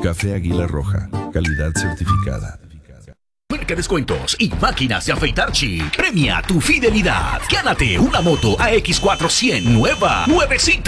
Café Águila Roja, calidad certificada. Marca descuentos y máquinas de afeitar Chic. Premia tu fidelidad. Gánate una moto AX400 nueva, nuevecita.